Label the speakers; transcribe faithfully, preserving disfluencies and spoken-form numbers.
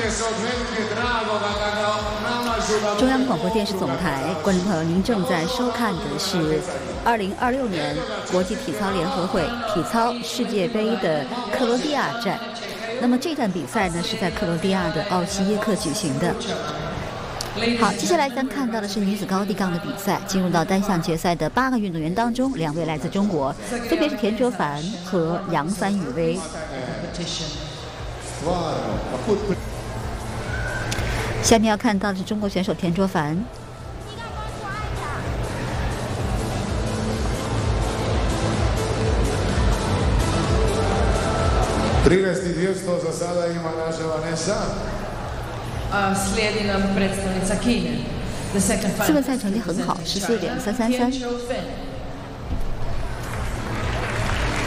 Speaker 1: 中央广播电视总台，观众朋友，您正在收看的是二零二六年国际体操联合会体操世界杯的克罗地亚站。那么这站比赛呢是在克罗地亚的奥西耶克举行的。好，接下来咱看到的是女子高低杠的比赛，进入到单项决赛的八个运动员当中，两位来自中国，分别是田卓凡和杨帆雨薇。下面要看到的是中国选手田卓凡。四个赛成绩很好，十四点三三三。